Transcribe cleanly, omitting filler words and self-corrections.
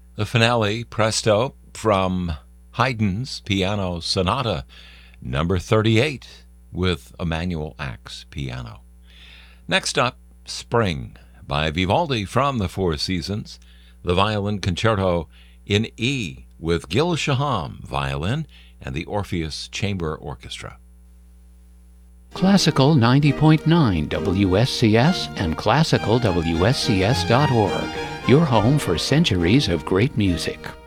The finale, Presto, from Haydn's Piano Sonata, number 38, with Emanuel Ax piano. Next up, Spring, by Vivaldi from the Four Seasons, the Violin Concerto in E, with Gil Shaham, violin, and the Orpheus Chamber Orchestra. Classical 90.9 WSCS and classicalwscs.org, your home for centuries of great music.